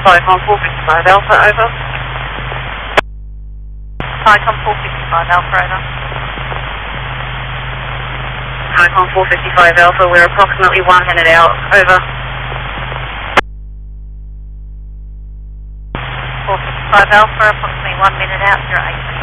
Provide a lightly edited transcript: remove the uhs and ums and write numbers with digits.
Cyclone 455 Alpha, over. Cyclone 455 Alpha, over. Cyclone 455 Alpha, we're approximately 1 minute out, over. 455 Alpha, approximately 1 minute out, 08.